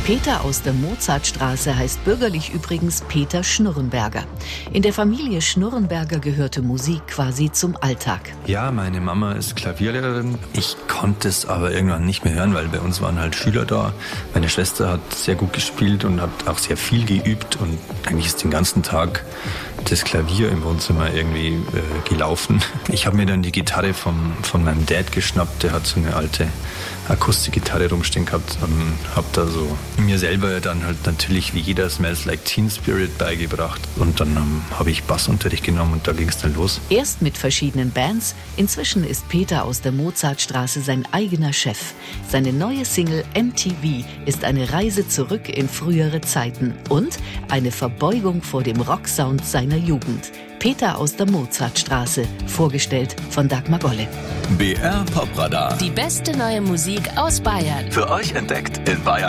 Peter aus der Mozartstraße heißt bürgerlich übrigens Peter Schnurrenberger. In der Familie Schnurrenberger gehörte Musik quasi zum Alltag. Ja, meine Mama ist Klavierlehrerin. Ich konnte es aber irgendwann nicht mehr hören, weil bei uns waren halt Schüler da. Meine Schwester hat sehr gut gespielt und hat auch sehr viel geübt. Und eigentlich ist den ganzen Tag das Klavier im Wohnzimmer irgendwie gelaufen. Ich habe mir dann die Gitarre von meinem Dad geschnappt. Der hat so eine alte Akustikgitarre rumstehen gehabt und habe da so mir selber dann halt natürlich wie jeder Smells Like Teen Spirit beigebracht. Und dann habe ich Bassunterricht genommen und da ging es dann los. Erst mit verschiedenen Bands, inzwischen ist Peter aus der Mozartstraße sein eigener Chef. Seine neue Single MTV ist eine Reise zurück in frühere Zeiten und eine Verbeugung vor dem Rocksound seiner Jugend. Peter aus der Mozartstraße, vorgestellt von Dagmar Golle. BR Popradar. Die beste neue Musik aus Bayern. Für euch entdeckt in Bayern